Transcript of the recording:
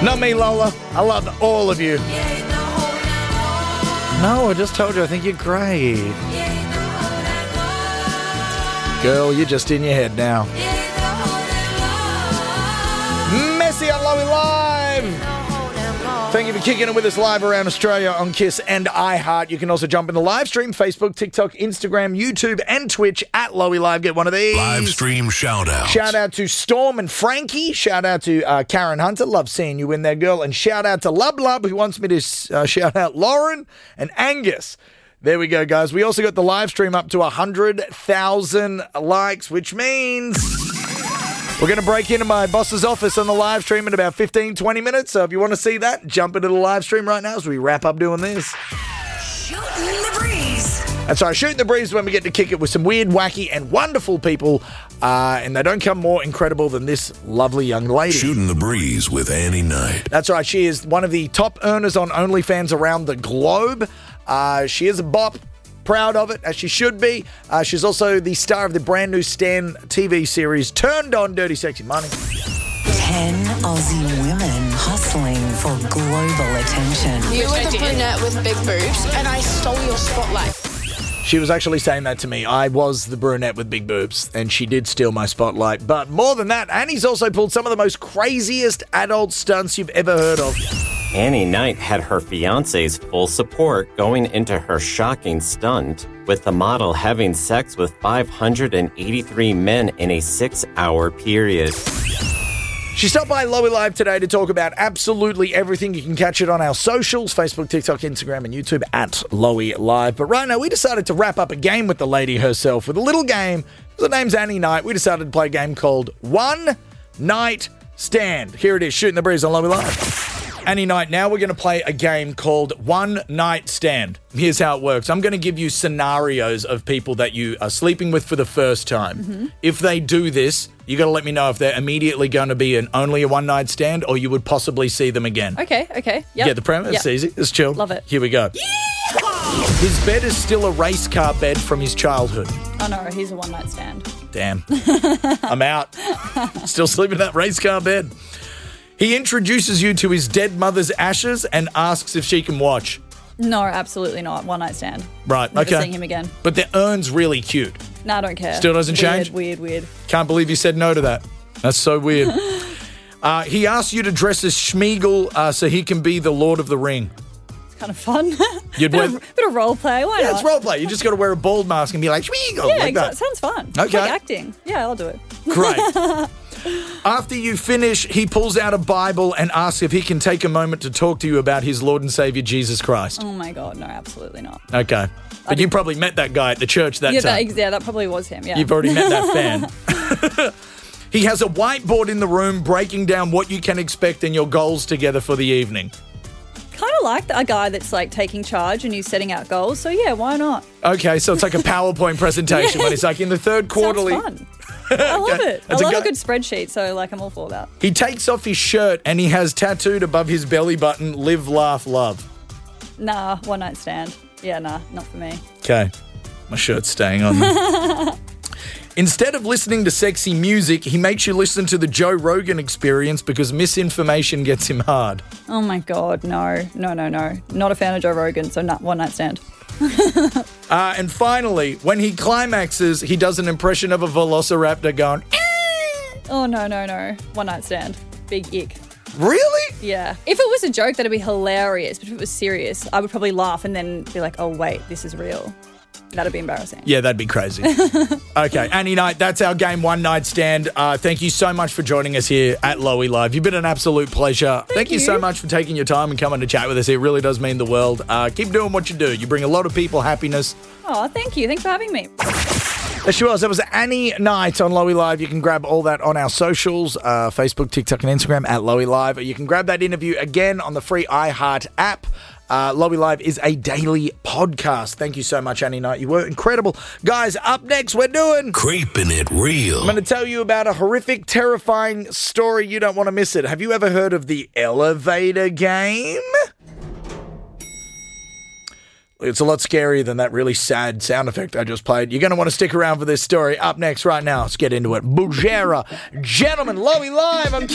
Not me, Lola. I love all of you. No, I just told you I think you're great. Girl, you're just in your head now. Messy on Lowy Live. Thank you for kicking it with us live around Australia on Kiss and iHeart. You can also jump in the live stream, Facebook, TikTok, Instagram, YouTube, and Twitch at Lowy Live. Get one of these. Live stream shout out. Shout out to Storm and Frankie. Shout out to Karen Hunter. Love seeing you in there, girl. And shout out to Lub Lub, who wants me to shout out Lauren and Angus. There we go, guys. We also got the live stream up to 100,000 likes, which means we're going to break into my boss's office on the live stream in about 15, 20 minutes. So if you want to see that, jump into the live stream right now as we wrap up doing this. Shooting the breeze. That's right, Shooting the Breeze when we get to kick it with some weird, wacky, and wonderful people. And they don't come more incredible than this lovely young lady. Shooting the Breeze with Annie Knight. That's right, she is one of the top earners on OnlyFans around the globe. She is a bop. Proud of it, as she should be. She's also the star of the brand new Stan TV series, Turned On Dirty Sexy Money. 10 Aussie women hustling for global attention. You were the brunette with big boobs, and I stole your spotlight. She was actually saying that to me. I was the brunette with big boobs, and she did steal my spotlight. But more than that, Annie's also pulled some of the most craziest adult stunts you've ever heard of. Annie Knight had her fiancé's full support going into her shocking stunt, with the model having sex with 583 men in a 6-hour period. She stopped by Lowy Live today to talk about absolutely everything. You can catch it on our socials, Facebook, TikTok, Instagram, and YouTube at Lowy Live. But right now, we decided to wrap up a game with the lady herself with a little game. The name's Annie Knight. We decided to play a game called One Night Stand. Here it is, Shooting the Breeze on Lowy Live. Annie Knight, now we're going to play a game called One Night Stand. Here's how it works. I'm going to give you scenarios of people that you are sleeping with for the first time. Mm-hmm. If they do this, you got to let me know if they're immediately going to be only a one-night stand or you would possibly see them again. Okay. Yep. Get the premise? Yep. It's easy. It's chill. Love it. Here we go. Yeehaw! His bed is still a race car bed from his childhood. Oh, no, he's a one-night stand. Damn. I'm out. Still sleeping in that race car bed. He introduces you to his dead mother's ashes and asks if she can watch. No, absolutely not. One night stand. Right, Never okay. seeing him again. But the urn's really cute. No, I don't care. Still doesn't change? Weird. Can't believe you said no to that. That's so weird. He asks you to dress as Schmeagol so he can be the Lord of the Ring. It's kind of fun. Bit of role play. Why not? Yeah, it's role play. You just got to wear a bald mask and be like, Schmeagol. Yeah, like that. Sounds fun. Okay. It's like acting. Yeah, I'll do it. Great. After you finish, he pulls out a Bible and asks if he can take a moment to talk to you about his Lord and Savior, Jesus Christ. Oh, my God. No, absolutely not. Okay. But you probably met that guy at the church that time. That probably was him, yeah. You've already met that fan. He has a whiteboard in the room breaking down what you can expect and your goals together for the evening. Kind of like a guy that's like taking charge and he's setting out goals. So, yeah, why not? Okay, so it's like a PowerPoint presentation when it's like in the third quarterly. Sounds fun. I love it. I love a a good spreadsheet, so like I'm all for that. He takes off his shirt and he has tattooed above his belly button, Live, Laugh, Love. Nah, one night stand. Yeah, nah, not for me. Okay, my shirt's staying on. Instead of listening to sexy music, he makes you listen to the Joe Rogan Experience because misinformation gets him hard. Oh my God, no. Not a fan of Joe Rogan, so one night stand. And finally, when he climaxes, he does an impression of a velociraptor going, Oh, no. One night stand. Big ick. Really? Yeah. If it was a joke, that'd be hilarious. But if it was serious, I would probably laugh and then be like, oh, wait, this is real. That'd be embarrassing. Yeah, that'd be crazy. Okay, Annie Knight, that's our game, One Night Stand. Thank you so much for joining us here at Lowy Live. You've been an absolute pleasure. Thank you so much for taking your time and coming to chat with us. It really does mean the world. Keep doing what you do. You bring a lot of people happiness. Oh, thank you. Thanks for having me. There she was. That was Annie Knight on Lowy Live. You can grab all that on our socials, Facebook, TikTok, and Instagram at Lowy Live. You can grab that interview again on the free iHeart app. Lowy Live is a daily podcast. Thank you so much, Annie Knight. You were incredible. Guys, up next, we're doing Creeping It Real. I'm going to tell you about a horrific, terrifying story. You don't want to miss it. Have you ever heard of the elevator game? It's a lot scarier than that really sad sound effect I just played. You're going to want to stick around for this story. Up next right now. Let's get into it. Bujera, gentlemen, Lowy Live. I'm